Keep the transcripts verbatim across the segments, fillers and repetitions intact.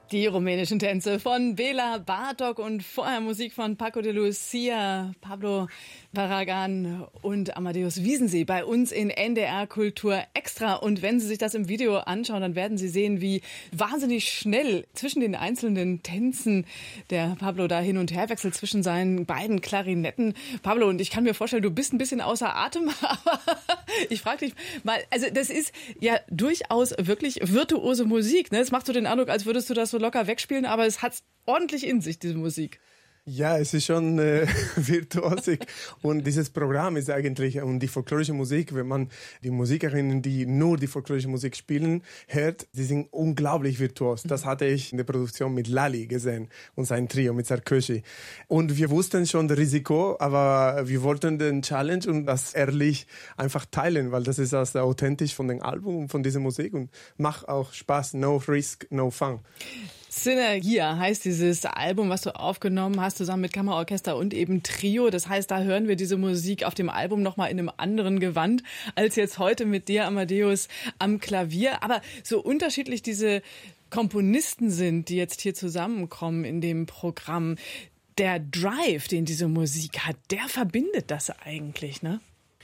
Die rumänischen Tänze von Bela Bartok und vorher Musik von Paco de Lucia, Pablo Barragán und Amadeus Wiesensee bei uns in N D R Kultur Extra. Und wenn Sie sich das im Video anschauen, dann werden Sie sehen, wie wahnsinnig schnell zwischen den einzelnen Tänzen der Pablo da hin und her wechselt zwischen seinen beiden Klarinetten. Pablo, und ich kann mir vorstellen, du bist ein bisschen außer Atem, aber ich frage dich mal, also das ist ja durchaus wirklich virtuose Musik, ne? Es macht so den Eindruck, als würdest du das so locker wegspielen, aber es hat ordentlich in sich, diese Musik. Ja, es ist schon äh, virtuosig und dieses Programm ist eigentlich, und die folklorische Musik, wenn man die Musikerinnen, die nur die folklorische Musik spielen, hört, sie sind unglaublich virtuos. Das hatte ich in der Produktion mit Lali gesehen und sein Trio mit Sarkozy. Und wir wussten schon das Risiko, aber wir wollten den Challenge und das ehrlich einfach teilen, weil das ist also authentisch von dem Album und von dieser Musik und macht auch Spaß. No risk, no fun. Synergia heißt dieses Album, was du aufgenommen hast, zusammen mit Kammerorchester und eben Trio. Das heißt, da hören wir diese Musik auf dem Album nochmal in einem anderen Gewand als jetzt heute mit dir, Amadeus, am Klavier. Aber so unterschiedlich diese Komponisten sind, die jetzt hier zusammenkommen in dem Programm, der Drive, den diese Musik hat, der verbindet das eigentlich, ne?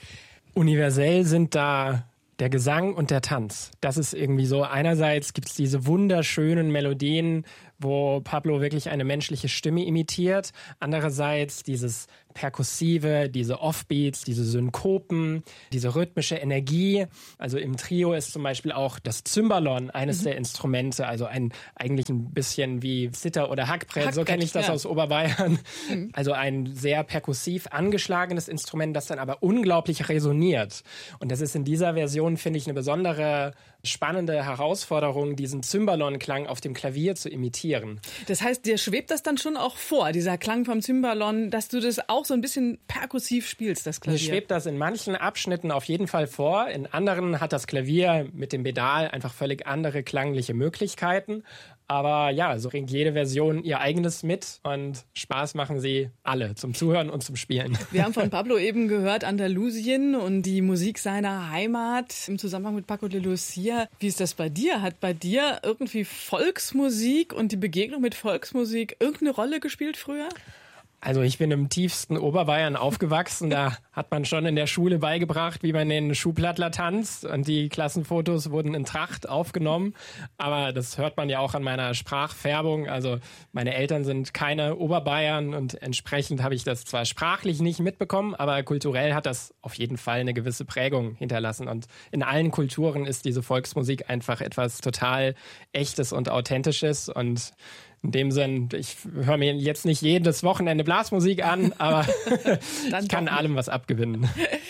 Universell sind da der Gesang und der Tanz. Das ist irgendwie so, einerseits gibt es diese wunderschönen Melodien, wo Pablo wirklich eine menschliche Stimme imitiert. Andererseits dieses Perkussive, diese Offbeats, diese Synkopen, diese rhythmische Energie. Also im Trio ist zum Beispiel auch das Cymbalon eines mhm. der Instrumente, also ein eigentlich ein bisschen wie Zither oder Hackbrett, Hackbrett so kenne ich das ja. aus Oberbayern. Mhm. Also ein sehr perkussiv angeschlagenes Instrument, das dann aber unglaublich resoniert. Und das ist in dieser Version, finde ich, eine besondere spannende Herausforderung, diesen Cymbalon-Klang auf dem Klavier zu imitieren. Das heißt, dir schwebt das dann schon auch vor, dieser Klang vom Cymbalon, dass du das auch so ein bisschen perkussiv spielst, das Klavier? Mir schwebt das in manchen Abschnitten auf jeden Fall vor. In anderen hat das Klavier mit dem Pedal einfach völlig andere klangliche Möglichkeiten. Aber ja, so bringt jede Version ihr eigenes mit und Spaß machen sie alle zum Zuhören und zum Spielen. Wir haben von Pablo eben gehört Andalusien und die Musik seiner Heimat im Zusammenhang mit Paco de Lucia. Wie ist das bei dir? Hat bei dir irgendwie Volksmusik und die Begegnung mit Volksmusik irgendeine Rolle gespielt früher? Also ich bin im tiefsten Oberbayern aufgewachsen. Da hat man schon in der Schule beigebracht, wie man den Schuhplattler tanzt. Und die Klassenfotos wurden in Tracht aufgenommen. Aber das hört man ja auch an meiner Sprachfärbung. Also meine Eltern sind keine Oberbayern und entsprechend habe ich das zwar sprachlich nicht mitbekommen, aber kulturell hat das auf jeden Fall eine gewisse Prägung hinterlassen. Und in allen Kulturen ist diese Volksmusik einfach etwas total Echtes und Authentisches. Und in dem Sinn, ich höre mir jetzt nicht jedes Wochenende Blasmusik an, aber ich kann allem was abgewinnen.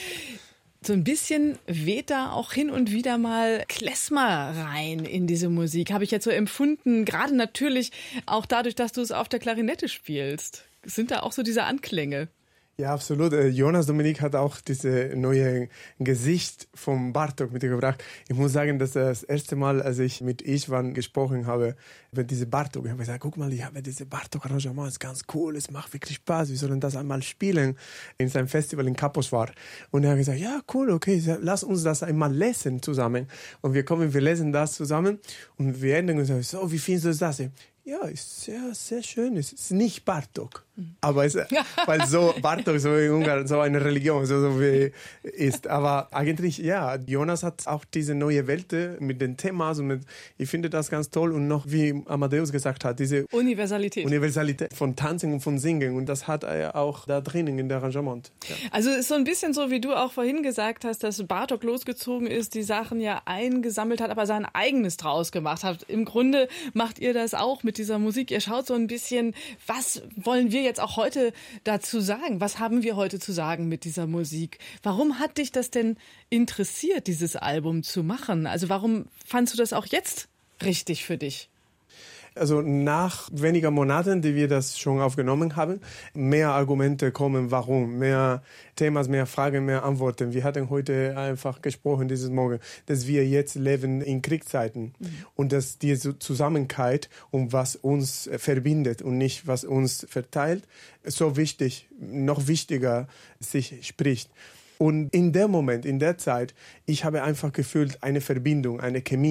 So ein bisschen weht da auch hin und wieder mal Klezmer rein in diese Musik, habe ich jetzt so empfunden. Gerade natürlich auch dadurch, dass du es auf der Klarinette spielst. Sind da auch so diese Anklänge? Ja, absolut. Jonas Dominik hat auch diese neue Gesicht vom Bartok mitgebracht. Ich muss sagen, dass das erste Mal, als ich mit Istvan gesprochen habe, über diese Bartok, ich habe gesagt, guck mal, ich habe diese Bartok-Arrangement, ist ganz cool, es macht wirklich Spaß, wir sollen das einmal spielen in seinem Festival in Kaposvar. Und er hat gesagt, ja, cool, okay, lass uns das einmal lesen zusammen. Und wir kommen, wir lesen das zusammen und wir enden und sagen, so, wie findest du das? Ja, ist sehr, sehr schön. Es ist nicht Bartok. Aber es, weil so Bartok so in Ungarn so eine Religion so, so wie ist. Aber eigentlich, ja, Jonas hat auch diese neue Welt mit den Themas und mit, ich finde das ganz toll. Und noch, wie Amadeus gesagt hat, diese Universalität. Universalität von Tanzen und von Singen. Und das hat er auch da drinnen in der Arrangement. Ja. Also ist so ein bisschen so, wie du auch vorhin gesagt hast, dass Bartok losgezogen ist, die Sachen ja eingesammelt hat, aber sein eigenes draus gemacht hat. Im Grunde macht ihr das auch mit dieser Musik. Ihr schaut so ein bisschen, was wollen wir jetzt auch heute dazu sagen? Was haben wir heute zu sagen mit dieser Musik? Warum hat dich das denn interessiert, dieses Album zu machen? Also warum fandst du das auch jetzt richtig für dich? Also nach weniger Monaten, die wir das schon aufgenommen haben, mehr Argumente kommen, warum, mehr Themen, mehr Fragen, mehr Antworten. Wir hatten heute einfach gesprochen, dieses Morgen, dass wir jetzt leben in Kriegszeiten mhm. und dass diese Zusammenhalt und was uns verbindet und nicht was uns verteilt, so wichtig, noch wichtiger sich spricht. Und in dem Moment, in der Zeit, ich habe einfach gefühlt eine Verbindung, eine Chemie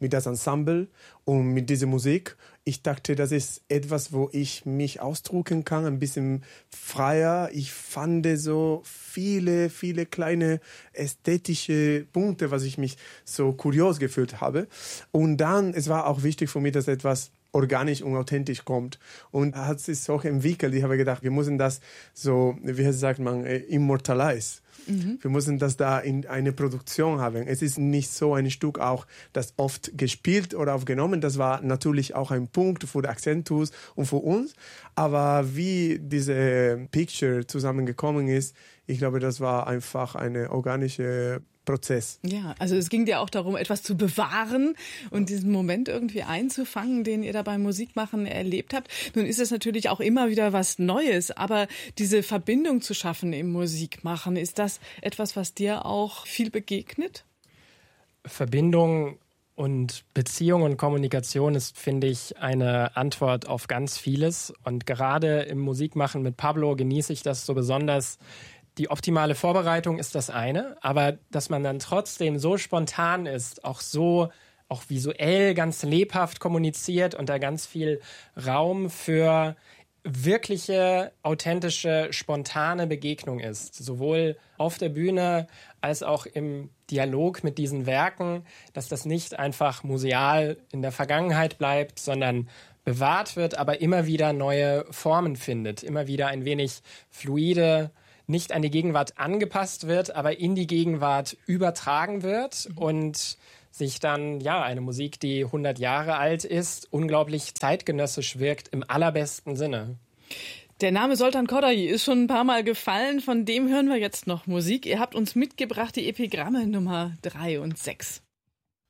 mit das Ensemble und mit dieser Musik. Ich dachte, das ist etwas, wo ich mich ausdrücken kann, ein bisschen freier. Ich fand so viele, viele kleine ästhetische Punkte, was ich mich so kurios gefühlt habe. Und dann, es war auch wichtig für mich, dass etwas organisch und authentisch kommt. Und hat sich so entwickelt. Ich habe gedacht, wir müssen das so, wie sagt man, immortalisieren. Mhm. Wir müssen das da in eine Produktion haben. Es ist nicht so ein Stück auch, das oft gespielt oder aufgenommen. Das war natürlich auch ein Punkt für die Accentus und für uns. Aber wie diese Picture zusammengekommen ist, ich glaube, das war einfach eine organische Prozess. Ja, also es ging dir auch darum, etwas zu bewahren und diesen Moment irgendwie einzufangen, den ihr da beim Musikmachen erlebt habt. Nun ist es natürlich auch immer wieder was Neues, aber diese Verbindung zu schaffen im Musikmachen, ist das etwas, was dir auch viel begegnet? Verbindung und Beziehung und Kommunikation ist, finde ich, eine Antwort auf ganz vieles. Und gerade im Musikmachen mit Pablo genieße ich das so besonders. Die optimale Vorbereitung ist das eine, aber dass man dann trotzdem so spontan ist, auch so, auch visuell ganz lebhaft kommuniziert und da ganz viel Raum für wirkliche, authentische, spontane Begegnung ist. Sowohl auf der Bühne als auch im Dialog mit diesen Werken, dass das nicht einfach museal in der Vergangenheit bleibt, sondern bewahrt wird, aber immer wieder neue Formen findet, immer wieder ein wenig fluide, nicht an die Gegenwart angepasst wird, aber in die Gegenwart übertragen wird und sich dann, ja, eine Musik, die hundert Jahre alt ist, unglaublich zeitgenössisch wirkt, im allerbesten Sinne. Der Name Zoltán Kodály ist schon ein paar Mal gefallen, von dem hören wir jetzt noch Musik. Ihr habt uns mitgebracht die Epigramme Nummer drei und sechs.